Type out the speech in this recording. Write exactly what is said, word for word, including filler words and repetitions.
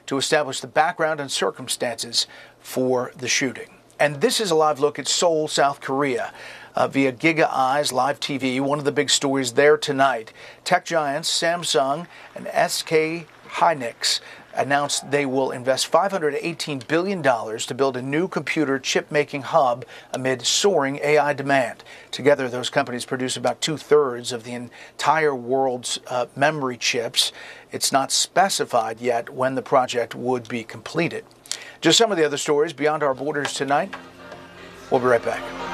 to establish the background and circumstances for the shooting. And this is a live look at Seoul, South Korea. Uh, via Giga Eyes Live T V, one of the big stories there tonight. Tech giants Samsung and S K Hynix announced they will invest five hundred eighteen billion dollars to build a new computer chip-making hub amid soaring A I demand. Together, those companies produce about two-thirds of the entire world's uh, memory chips. It's not specified yet when the project would be completed. Just some of the other stories beyond our borders tonight. We'll be right back.